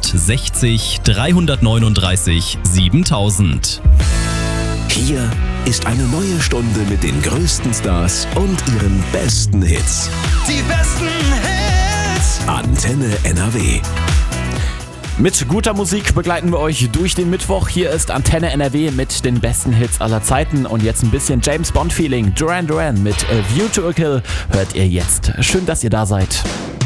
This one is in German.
060 339 7000. Hier ist eine neue Stunde mit den größten Stars und ihren besten Hits. Die besten Hits. Antenne NRW. Mit guter Musik begleiten wir euch durch den Mittwoch. Hier ist Antenne NRW mit den besten Hits aller Zeiten. Und jetzt ein bisschen James Bond Feeling. Duran Duran mit A View to a Kill hört ihr jetzt. Schön, dass ihr da seid.